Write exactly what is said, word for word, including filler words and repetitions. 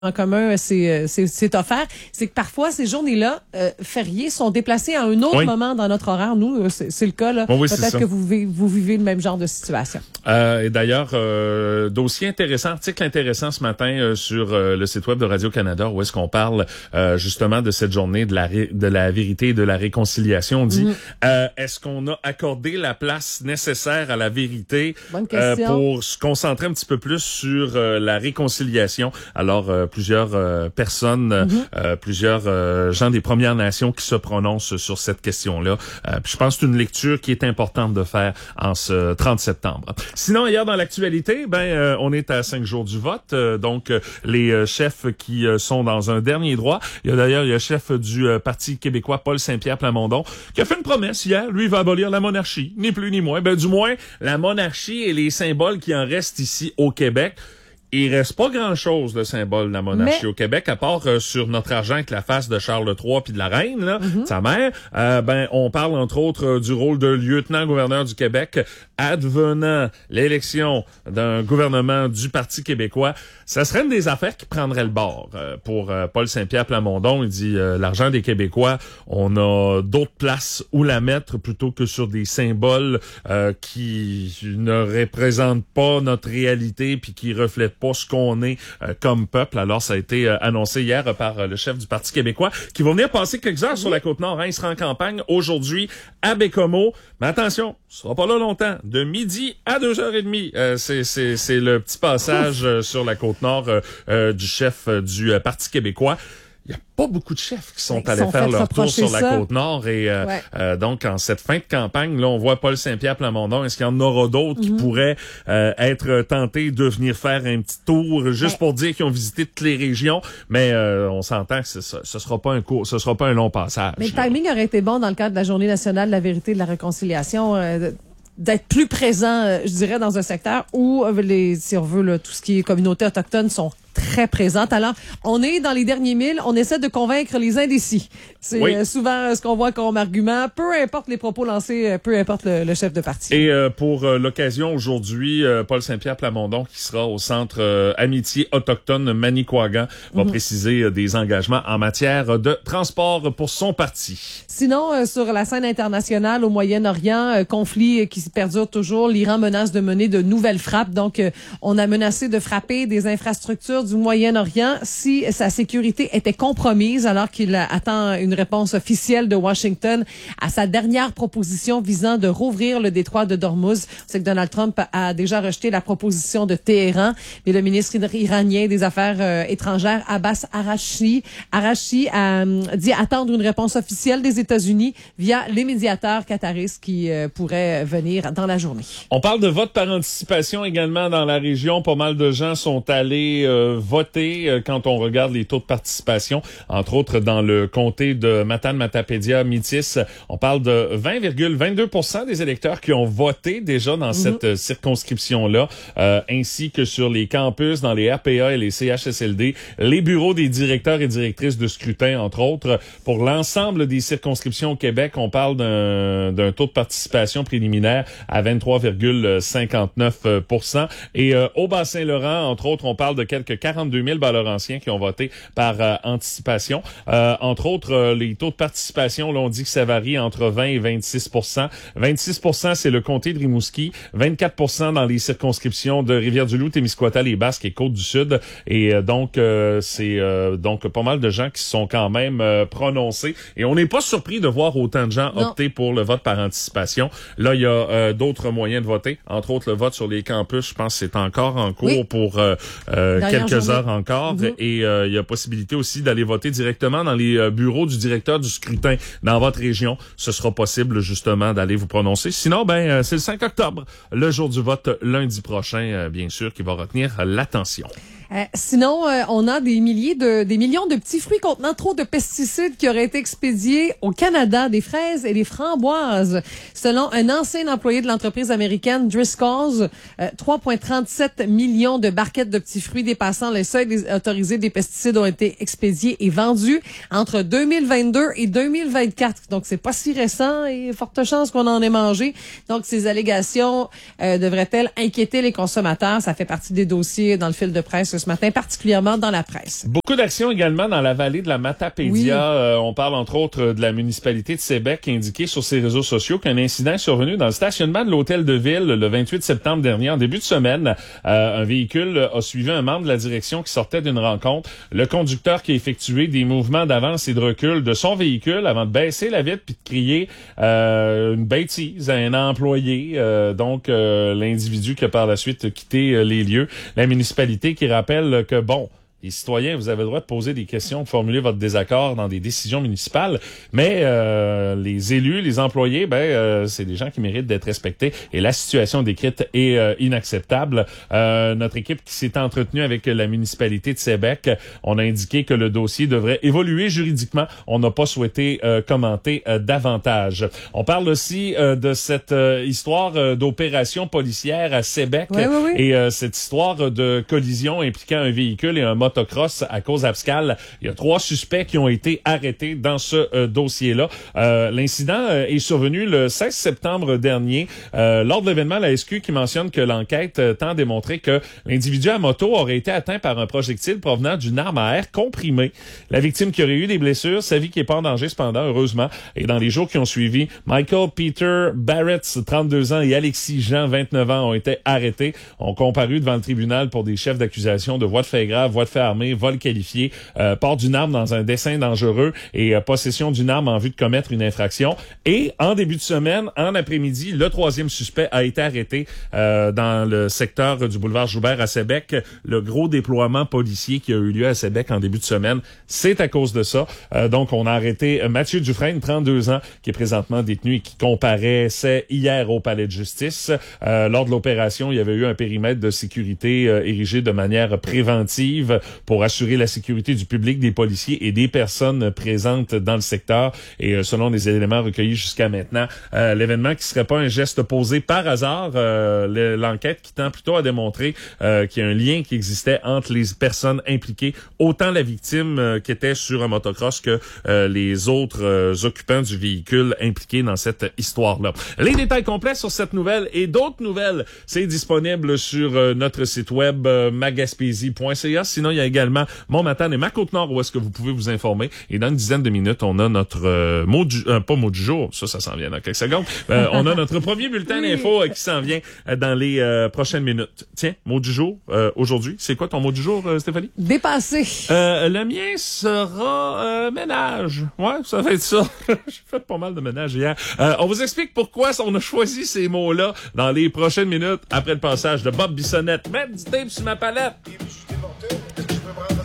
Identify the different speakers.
Speaker 1: en commun, c'est, c'est, c'est offert, c'est que parfois, ces journées-là, euh, fériées, sont déplacées à un autre oui. moment dans notre horaire. Nous, c'est, c'est le cas, là.
Speaker 2: Bon, oui,
Speaker 1: peut-être que vous vivez, vous vivez le même genre de situation.
Speaker 2: Euh, et d'ailleurs, euh, dossier intéressant, article intéressant ce matin euh, sur euh, le site web de Radio-Canada, où est-ce qu'on parle euh, justement de cette journée de la, ré, de la vérité et de la réconciliation. On dit, mmh. euh, est-ce qu'on a accordé la place nécessaire à la vérité euh, pour se concentrer un petit peu plus sur euh, la réconciliation? Alors, euh, plusieurs euh, personnes, mm-hmm. euh, plusieurs euh, gens des Premières Nations qui se prononcent sur cette question-là. Euh, je pense que c'est une lecture qui est importante de faire en ce trente septembre. Sinon, hier dans l'actualité, ben euh, on est à cinq jours du vote. Euh, donc, euh, les euh, chefs qui euh, sont dans un dernier droit. Il y a d'ailleurs il y a le chef du euh, Parti québécois, Paul Saint-Pierre Plamondon, qui a fait une promesse hier. Lui, il va abolir la monarchie, ni plus ni moins. Ben du moins, la monarchie et les symboles qui en restent ici au Québec. Il reste pas grand-chose de symbole de la monarchie Mais... au Québec, à part euh, sur notre argent avec la face de Charles trois puis de la reine, là, mm-hmm. sa mère. Euh, ben, on parle entre autres euh, du rôle de lieutenant-gouverneur du Québec, advenant l'élection d'un gouvernement du Parti québécois. Ça serait une des affaires qui prendrait le bord euh, pour euh, Paul Saint-Pierre Plamondon. Il dit euh, l'argent des Québécois, on a d'autres places où la mettre plutôt que sur des symboles euh, qui ne représentent pas notre réalité puis qui reflètent pas ce qu'on est euh, comme peuple. Alors, ça a été euh, annoncé hier euh, par euh, le chef du Parti québécois qui va venir passer quelques heures sur la Côte-Nord. Hein. Il sera en campagne aujourd'hui à Baie-Comeau. Mais attention, ce sera pas là longtemps. De midi à deux heures et demie. Euh, c'est, c'est, c'est le petit passage euh, sur la Côte-Nord euh, euh, du chef euh, du euh, Parti québécois. Il y a pas beaucoup de chefs qui sont allés faire leur tour sur la Côte-Nord et euh, ouais. euh, donc en cette fin de campagne, là, on voit Paul Saint-Pierre Plamondon. Est-ce qu'il y en aura d'autres mm-hmm. qui pourraient euh, être tentés de venir faire un petit tour juste ouais. pour dire qu'ils ont visité toutes les régions? Mais euh, on s'entend que ce, ce sera pas un court, ce sera pas un long passage.
Speaker 1: Mais le timing aurait été bon dans le cadre de la Journée nationale de la vérité et de la réconciliation. Euh, d'être plus présent, euh, je dirais, dans un secteur où euh, les, si on veut, là, tout ce qui est communautés autochtones sont très présentes. Alors, on est dans les derniers milles, on essaie de convaincre les indécis. C'est oui. euh, souvent ce qu'on voit comme argument, peu importe les propos lancés, peu importe le, le chef de parti.
Speaker 2: Et euh, pour euh, l'occasion, aujourd'hui, euh, Paul Saint-Pierre Plamondon, qui sera au Centre euh, Amitié Autochtone Manicouagan, va mm-hmm. préciser euh, des engagements en matière de transport pour son parti.
Speaker 1: Sinon, euh, sur la scène internationale au Moyen-Orient, euh, conflit qui perdure toujours, l'Iran menace de mener de nouvelles frappes. Donc, euh, on a menacé de frapper des infrastructures du Moyen-Orient si sa sécurité était compromise, alors qu'il attend une réponse officielle de Washington à sa dernière proposition visant de rouvrir le détroit de Dormouz. C'est que Donald Trump a déjà rejeté la proposition de Téhéran, mais le ministre iranien des Affaires euh, étrangères, Abbas Araghchi, Araghchi a euh, dit attendre une réponse officielle des États-Unis via les médiateurs qataristes qui euh, pourraient venir dans la journée.
Speaker 2: On parle de vote par anticipation également dans la région. Pas mal de gens sont allés euh, voter euh, quand on regarde les taux de participation, entre autres dans le comté de Matane-Matapédia-Métis. On parle de vingt virgule vingt-deux pour cent des électeurs qui ont voté déjà dans mm-hmm. cette euh, circonscription-là, euh, ainsi que sur les campus, dans les R P A et les C H S L D, les bureaux des directeurs et directrices de scrutin, entre autres. Pour l'ensemble des circonscriptions au Québec, on parle d'un, d'un taux de participation préliminaire à vingt-trois virgule cinquante-neuf pour cent. Et euh, au Bas-Saint-Laurent, entre autres, on parle de quelques quarante-deux mille Bas-Laurentiens qui ont voté par euh, anticipation. Euh, entre autres, euh, les taux de participation, là, on dit que ça varie entre vingt et vingt-six pour cent. vingt-six pour cent, c'est le comté de Rimouski. vingt-quatre pour cent dans les circonscriptions de Rivière-du-Loup, Témiscouata, les Basques et Côte-du-Sud. Et euh, donc, euh, c'est euh, donc pas mal de gens qui se sont quand même euh, prononcés. Et on n'est pas surpris de voir autant de gens non. opter pour le vote par anticipation. Là, il y a euh, d'autres moyens de voter. Entre autres, le vote sur les campus, je pense que c'est encore en cours oui. pour euh, euh, quelques journée. heures encore. Mm-hmm. Et euh, il y a possibilité aussi d'aller voter directement dans les euh, bureaux du directeur du scrutin dans votre région. Ce sera possible justement d'aller vous prononcer. Sinon, ben euh, c'est le cinq octobre, le jour du vote lundi prochain, euh, bien sûr, qui va retenir l'attention.
Speaker 1: Euh, sinon, euh, on a des milliers de, des millions de petits fruits contenant trop de pesticides qui auraient été expédiés au Canada, des fraises et des framboises. Selon un ancien employé de l'entreprise américaine Driscoll's, euh, trois virgule trente-sept millions de barquettes de petits fruits dépassant le seuil autorisé des pesticides ont été expédiés et vendus entre deux mille vingt-deux et deux mille vingt-quatre. Donc, c'est pas si récent et forte chance qu'on en ait mangé. Donc, ces allégations euh, devraient-elles inquiéter les consommateurs? Ça fait partie des dossiers dans le fil de presse ce matin, particulièrement dans la presse.
Speaker 2: Beaucoup d'actions également dans la vallée de la Matapédia. Oui. Euh, on parle entre autres de la municipalité de Sébec qui a indiqué sur ses réseaux sociaux qu'un incident est survenu dans le stationnement de l'hôtel de ville le vingt-huit septembre dernier. En début de semaine, euh, un véhicule a suivi un membre de la direction qui sortait d'une rencontre. Le conducteur qui a effectué des mouvements d'avance et de recul de son véhicule avant de baisser la vitre puis de crier euh, une bêtise à un employé. Euh, donc, euh, l'individu qui a par la suite quitté euh, les lieux. La municipalité qui rappelle que, bon, les citoyens, vous avez le droit de poser des questions, de formuler votre désaccord dans des décisions municipales, mais euh, les élus, les employés, ben euh, c'est des gens qui méritent d'être respectés et la situation décrite est euh, inacceptable. Euh, notre équipe qui s'est entretenue avec la municipalité de Sébec, on a indiqué que le dossier devrait évoluer juridiquement. On n'a pas souhaité euh, commenter euh, davantage. On parle aussi euh, de cette euh, histoire euh, d'opération policière à Sébec
Speaker 1: oui, oui, oui.
Speaker 2: et euh, cette histoire de collision impliquant un véhicule et un moteur motocross à cause abscale. Il y a trois suspects qui ont été arrêtés dans ce euh, dossier-là. Euh, l'incident euh, est survenu le seize septembre dernier. Euh, lors de l'événement, la S Q qui mentionne que l'enquête euh, tend à démontrer que l'individu à moto aurait été atteint par un projectile provenant d'une arme à air comprimée. La victime qui aurait eu des blessures, sa vie qui n'est pas en danger cependant, heureusement. Et dans les jours qui ont suivi, Michael Peter Barrett, trente-deux ans, et Alexis Jean, vingt-neuf ans, ont été arrêtés, ont comparu devant le tribunal pour des chefs d'accusation de voies de fait grave, voies de fait armée, vol qualifié, euh, port d'une arme dans un dessein dangereux et euh, possession d'une arme en vue de commettre une infraction. Et en début de semaine, en après-midi, le troisième suspect a été arrêté euh, dans le secteur du boulevard Joubert à Sébec. Le gros déploiement policier qui a eu lieu à Sébec en début de semaine, c'est à cause de ça. Euh, donc, on a arrêté Mathieu Dufresne, trente-deux ans, qui est présentement détenu et qui comparaissait hier au palais de justice. Euh, lors de l'opération, il y avait eu un périmètre de sécurité euh, érigé de manière préventive pour assurer la sécurité du public, des policiers et des personnes présentes dans le secteur. Et euh, selon les éléments recueillis jusqu'à maintenant, euh, l'événement qui serait pas un geste posé par hasard, euh, l'enquête qui tend plutôt à démontrer euh, qu'il y a un lien qui existait entre les personnes impliquées, autant la victime euh, qui était sur un motocross que euh, les autres euh, occupants du véhicule impliqués dans cette histoire-là. Les détails complets sur cette nouvelle et d'autres nouvelles, c'est disponible sur euh, notre site web euh, magaspésie point c a. Sinon, il y a également Mon Matin et Ma Côte-Nord où est-ce que vous pouvez vous informer. Et dans une dizaine de minutes, on a notre euh, mot du euh, pas mot du jour, ça, ça s'en vient dans quelques secondes. Euh, on a notre premier bulletin oui. d'info euh, qui s'en vient euh, dans les euh, prochaines minutes. Tiens, mot du jour euh, aujourd'hui. C'est quoi ton mot du jour, euh, Stéphanie?
Speaker 1: Dépassé.
Speaker 2: Euh, le mien sera euh, ménage. Ouais, ça va être ça. J'ai fait pas mal de ménage hier. Euh, on vous explique pourquoi on a choisi ces mots-là dans les prochaines minutes après le passage de Bob Bissonnette. Mettre du tape sur ma palette.